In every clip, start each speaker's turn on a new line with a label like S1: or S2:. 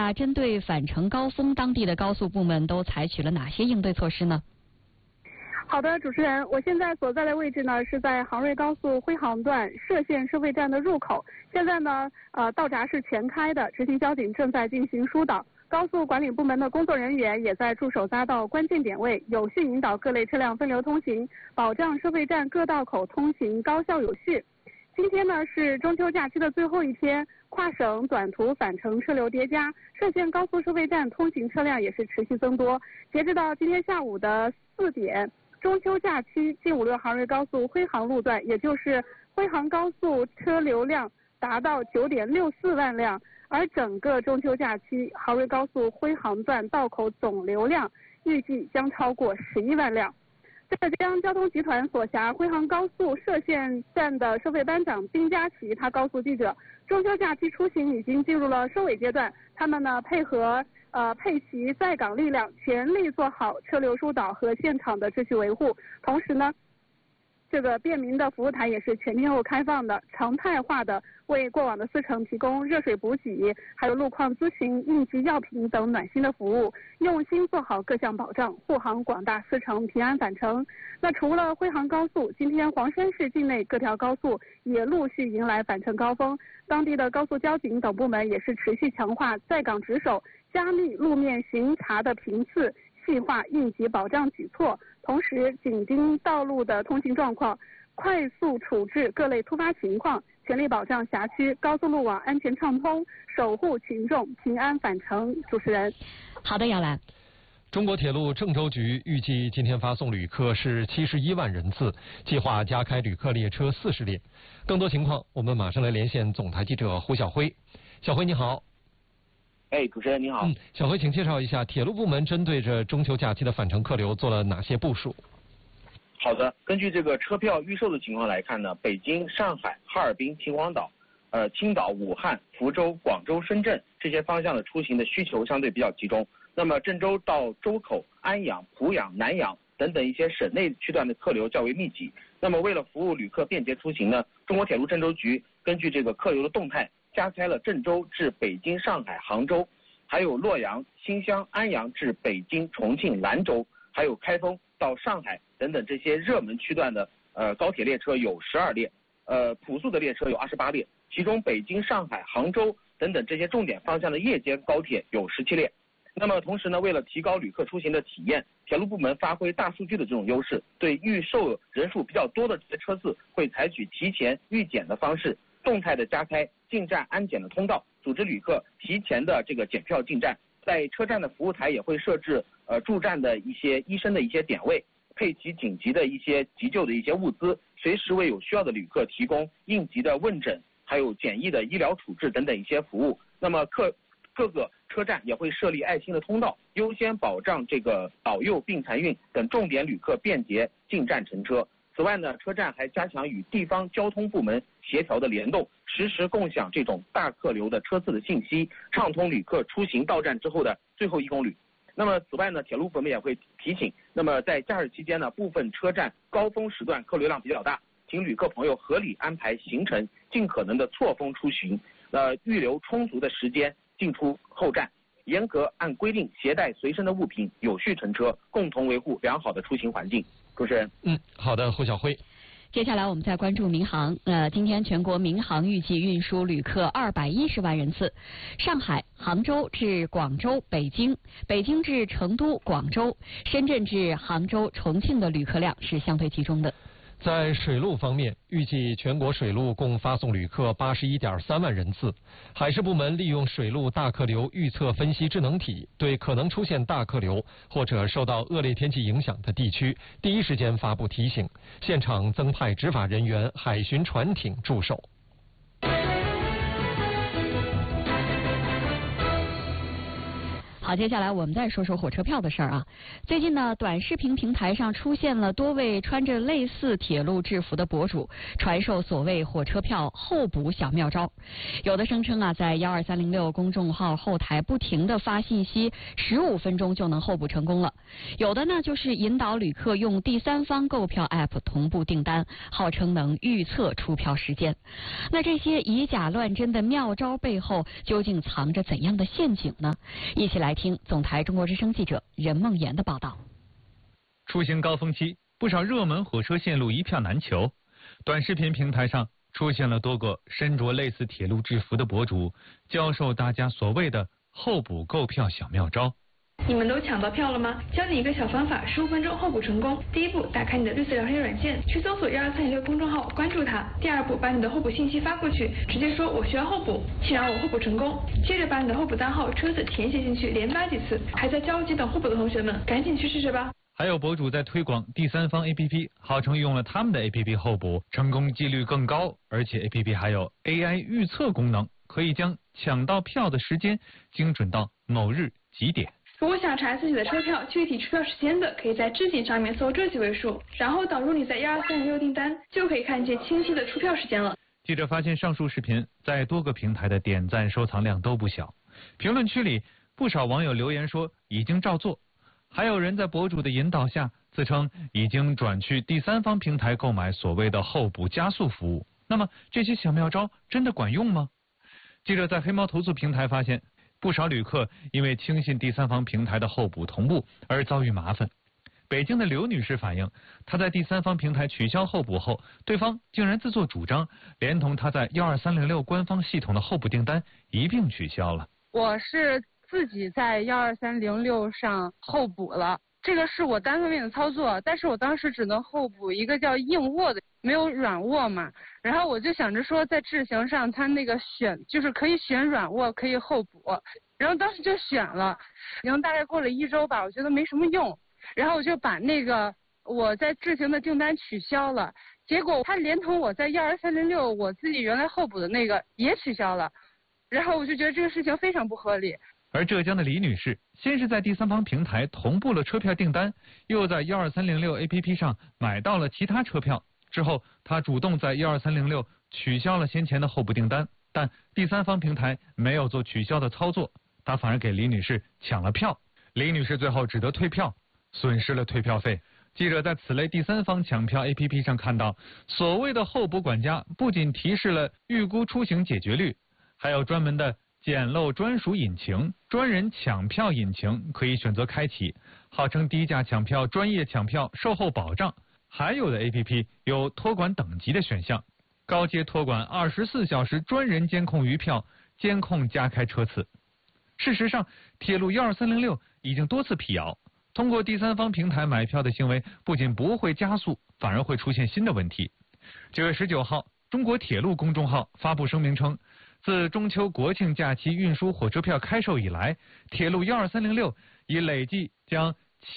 S1: 下，针对返程高峰，当地的高速部门都采取了哪些应对措施呢？
S2: 好的，主持人，我现在所在的位置呢是在杭瑞高速徽杭段歙县收费站的入口。现在呢，道闸是全开的，执勤交警正在进行疏导。高速管理部门的工作人员也在驻守匝道关键点位，有序引导各类车辆分流通行，保障收费站各道口通行高效有序。今天呢是中秋假期的最后一天，跨省短途返程车流叠加，歙县高速收费站通行车辆也是持续增多。截止到今天下午的4点，中秋假期G56杭瑞高速徽杭路段，也就是徽杭高速车流量达到9.64万辆。而整个中秋假期，杭瑞高速徽杭段道口总流量预计将超过11万辆。浙江交通集团所辖徽杭高速歙县站的收费班长丁佳琪，他告诉记者，中秋假期出行已经进入了收尾阶段，他们呢配齐在岗力量，全力做好车流疏导和现场的秩序维护。同时呢，这个便民的服务台也是全天候开放的，常态化的为过往的司乘提供热水补给，还有路况咨询、应急药品等暖心的服务，用心做好各项保障，护航广大司乘平安返程。那除了徽杭高速，今天黄山市境内各条高速也陆续迎来返程高峰，当地的高速交警等部门也是持续强化在岗值守，加密路面巡查的频次，细化应急保障举措，同时紧盯道路的通行状况，快速处置各类突发情况，全力保障辖区高速路网安全畅通，守护群众平安返程。主持人，
S1: 好的，姚兰。
S3: 中国铁路郑州局预计今天发送旅客是71万人次，计划加开旅客列车40列。更多情况，我们马上来连线总台记者胡晓辉。小辉你好。
S4: 主持人你好。
S3: 小辉，请介绍一下铁路部门针对着中秋假期的返程客流做了哪些部署？
S4: 好的，根据这个车票预售的情况来看呢，北京、上海、哈尔滨、秦皇岛、青岛、武汉、福州、广州、深圳这些方向的出行的需求相对比较集中。那么郑州到周口、安阳、濮阳、南阳等等一些省内区段的客流较为密集。那么为了服务旅客便捷出行呢，中国铁路郑州局根据这个客流的动态，加开了郑州至北京、上海、杭州，还有洛阳、新乡、安阳至北京、重庆、兰州，还有开封到上海等等这些热门区段的高铁列车有12列，普速的列车有28列，其中北京、上海、杭州等等这些重点方向的夜间高铁有17列。那么同时呢，为了提高旅客出行的体验，铁路部门发挥大数据的这种优势，对预售人数比较多的这些车次，会采取提前预检的方式，动态的加开进站安检的通道，组织旅客提前的这个检票进站。在车站的服务台也会设置驻站的一些医生的一些点位，配齐紧急的一些急救的一些物资，随时为有需要的旅客提供应急的问诊，还有简易的医疗处置等等一些服务。那么各个车站也会设立爱心的通道，优先保障这个老幼病残孕等重点旅客便捷进站乘车。此外呢，车站还加强与地方交通部门协调的联动，实时共享这种大客流的车次的信息，畅通旅客出行到站之后的最后1公里。那么此外呢，铁路部门也会提醒，那么在假日期间呢，部分车站高峰时段客流量比较大，请旅客朋友合理安排行程，尽可能的错峰出行，预留充足的时间进出后站，严格按规定携带随身的物品，有序乘车，共同维护良好的出行环境。主持人，
S3: 好的，胡晓辉。
S1: 接下来我们再关注民航。今天全国民航预计运输旅客210万人次，上海、杭州至广州、北京、北京至成都、广州、深圳至杭州、重庆的旅客量是相对集中的。
S3: 在水路方面，预计全国水路共发送旅客81.3万人次。海事部门利用水路大客流预测分析智能体，对可能出现大客流或者受到恶劣天气影响的地区，第一时间发布提醒，现场增派执法人员、海巡船艇驻守。
S1: 好，接下来我们再说说火车票的事儿啊。最近呢，短视频平台上出现了多位穿着类似铁路制服的博主，传授所谓火车票候补小妙招。有的声称啊，在12306公众号后台不停地发信息，15分钟就能候补成功了。有的呢，就是引导旅客用第三方购票 App 同步订单，号称能预测出票时间。那这些以假乱真的妙招背后，究竟藏着怎样的陷阱呢？一起来听总台中国之声记者任梦妍的报道。
S5: 出行高峰期，不少热门火车线路一票难求。短视频平台上出现了多个身着类似铁路制服的博主，教授大家所谓的候补购票小妙招。
S6: 你们都抢到票了吗？教你一个小方法，15分钟候补成功。第一步，打开你的绿色聊天软件，去搜索12306公众号，关注它。第二步，把你的候补信息发过去，直接说我需要候补，请让我候补成功。接着把你的候补单号、车子填写进去，连发几次。还在焦急等候补的同学们，赶紧去试试吧。
S5: 还有博主在推广第三方 APP， 号称用了他们的 APP 候补，成功几率更高，而且 APP 还有 AI 预测功能，可以将抢到票的时间精准到某日几点。
S6: 如果想查自己的车票具体出票时间的，可以在置顶上面搜这几位数，然后导入你在12306订单，就可以看见清晰的出票时间了。
S5: 记者发现上述视频在多个平台的点赞收藏量都不小，评论区里不少网友留言说已经照做，还有人在博主的引导下自称已经转去第三方平台购买所谓的候补加速服务。那么这些小妙招真的管用吗？记者在黑猫投诉平台发现，不少旅客因为轻信第三方平台的候补同步而遭遇麻烦。北京的刘女士反映，她在第三方平台取消候补后，对方竟然自作主张，连同她在12306官方系统的候补订单一并取消了。
S7: 我是自己在12306上候补了，这个是我单方面的操作，但是我当时只能候补一个叫硬卧的，没有软卧嘛。然后我就想着说，在智行上它那个选就是可以选软卧，可以候补，然后当时就选了，然后大概过了1周吧，我觉得没什么用，然后我就把那个我在智行的订单取消了，结果它连同我在12306我自己原来候补的那个也取消了，然后我就觉得这个事情非常不合理。
S5: 而浙江的李女士先是在第三方平台同步了车票订单，又在12306 APP 上买到了其他车票，之后她主动在12306取消了先前的候补订单，但第三方平台没有做取消的操作，她反而给李女士抢了票，李女士最后只得退票，损失了退票费。记者在此类第三方抢票 APP 上看到，所谓的候补管家不仅提示了预估出行解决率，还有专门的捡漏专属引擎、专人抢票引擎可以选择开启，号称低价抢票、专业抢票、售后保障。还有的 APP 有托管等级的选项，高阶托管24小时专人监控余票，监控加开车次。事实上，铁路12306已经多次辟谣，通过第三方平台买票的行为不仅不会加速，反而会出现新的问题。9月19号，中国铁路公众号发布声明称，自中秋国庆假期运输火车票开售以来，铁路12306已累计将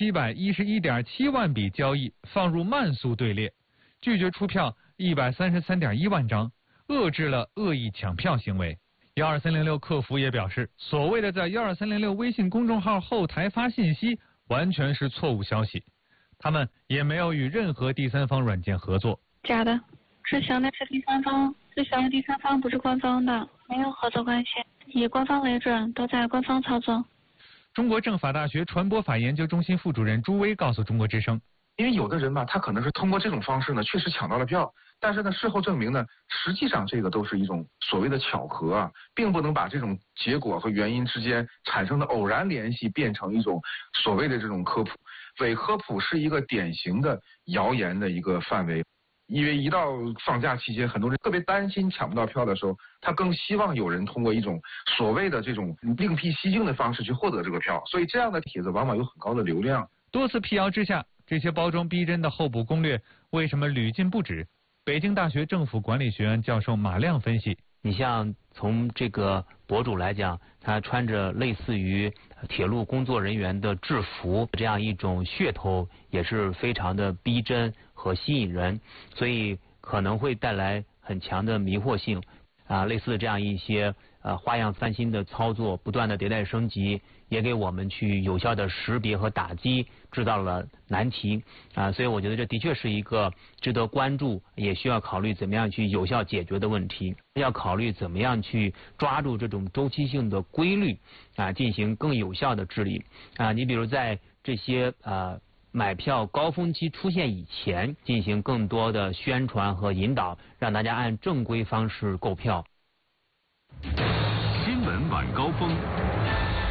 S5: 711.7万笔交易放入慢速队列，拒绝出票133.1万张，遏制了恶意抢票行为。12306客服也表示，所谓的在12306微信公众号后台发信息完全是错误消息，他们也没有与任何第三方软件合作。
S8: 假的，智行的是第三方，智行的第三方不是官方的，没有合作关系，以官方为准，都在官方操作。
S5: 中国政法大学传播法研究中心副主任朱威告诉中国之声，
S9: 因为有的人吧，他可能是通过这种方式呢，确实抢到了票，但是呢，事后证明呢，实际上这个都是一种所谓的巧合啊，并不能把这种结果和原因之间产生的偶然联系变成一种所谓的这种科普。伪科普是一个典型的谣言的一个范围，因为一到放假期间，很多人特别担心抢不到票的时候，他更希望有人通过一种所谓的这种另辟蹊径的方式去获得这个票，所以这样的帖子往往有很高的流量。
S5: 多次辟谣之下，这些包装逼真的候补攻略为什么屡禁不止？北京大学政府管理学院教授马亮分析，
S10: 你像从这个博主来讲，他穿着类似于铁路工作人员的制服，这样一种噱头也是非常的逼真和吸引人，所以可能会带来很强的迷惑性啊。类似这样一些花样翻新的操作，不断的迭代升级，也给我们去有效的识别和打击制造了难题所以我觉得这的确是一个值得关注，也需要考虑怎么样去有效解决的问题。要考虑怎么样去抓住这种周期性的规律进行更有效的治理你比如在这些买票高峰期出现以前，进行更多的宣传和引导，让大家按正规方式购票。
S11: 新闻晚高峰。